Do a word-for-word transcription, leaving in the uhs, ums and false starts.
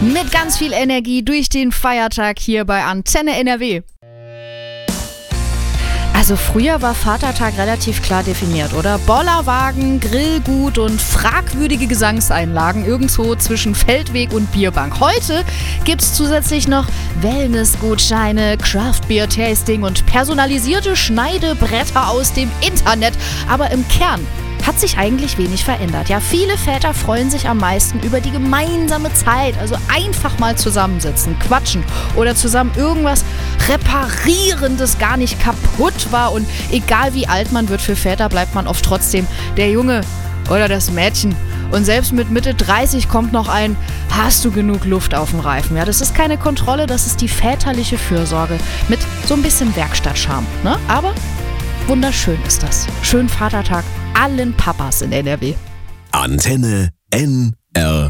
Mit ganz viel Energie durch den Feiertag hier bei Antenne N R W. Also früher war Vatertag relativ klar definiert, oder? Bollerwagen, Grillgut und fragwürdige Gesangseinlagen irgendwo zwischen Feldweg und Bierbank. Heute gibt's zusätzlich noch Wellnessgutscheine, Craft-Beer-Tasting und personalisierte Schneidebretter aus dem Internet. Aber im Kern hat sich eigentlich wenig verändert. Ja, viele Väter freuen sich am meisten über die gemeinsame Zeit. Also einfach mal zusammensitzen, quatschen oder zusammen irgendwas reparieren, das gar nicht kaputt war. Und egal wie alt man wird, für Väter bleibt man oft trotzdem der Junge oder das Mädchen. Und selbst mit Mitte dreißig kommt noch ein, hast du genug Luft auf dem Reifen? Ja, das ist keine Kontrolle, das ist die väterliche Fürsorge mit so ein bisschen Werkstattcharme, ne? Aber wunderschön ist das. Schönen Vatertag allen Papas in N R W. Antenne N R W.